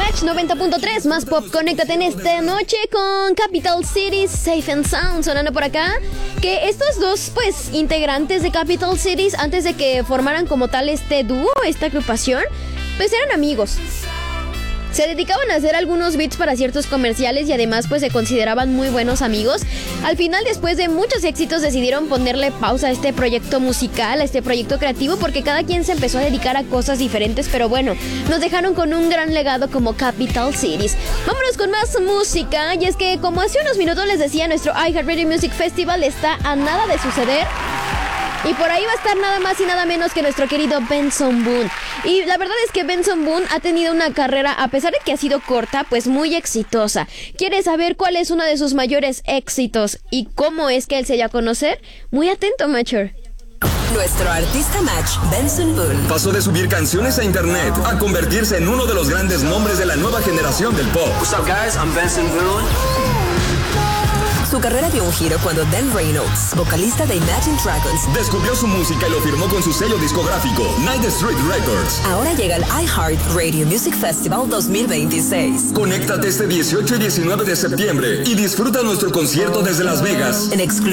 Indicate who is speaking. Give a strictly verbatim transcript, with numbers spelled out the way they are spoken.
Speaker 1: Match noventa punto tres, más pop. Conéctate en esta noche con Capital Cities, Safe and Sound, sonando por acá. Que estos dos, pues, integrantes de Capital Cities, antes de que formaran como tal este dúo, esta agrupación, pues eran amigos. Se dedicaban a hacer algunos beats para ciertos comerciales y además pues se consideraban muy buenos amigos. Al final, después de muchos éxitos, decidieron ponerle pausa a este proyecto musical, a este proyecto creativo, porque cada quien se empezó a dedicar a cosas diferentes, pero bueno, nos dejaron con un gran legado como Capital Cities. Vámonos con más música, y es que como hace unos minutos les decía, nuestro iHeartRadio Music Festival está a nada de suceder. Y por ahí va a estar nada más y nada menos que nuestro querido Benson Boone. Y la verdad es que Benson Boone ha tenido una carrera, a pesar de que ha sido corta, pues muy exitosa. ¿Quieres saber cuál es uno de sus mayores éxitos y cómo es que él se dio a conocer? Muy atento, Mature.
Speaker 2: Nuestro artista Match, Benson Boone,
Speaker 3: pasó de subir canciones a internet a convertirse en uno de los grandes nombres de la nueva generación del pop.
Speaker 4: What's up, guys? I'm Benson Boone.
Speaker 2: Su carrera dio un giro cuando Dan Reynolds, vocalista de Imagine Dragons,
Speaker 3: descubrió su música y lo firmó con su sello discográfico, Night Street Records.
Speaker 2: Ahora llega el iHeart Radio Music Festival dos mil veintiséis.
Speaker 3: Conéctate este dieciocho y diecinueve de septiembre y disfruta nuestro concierto desde Las Vegas.
Speaker 2: En exclusiva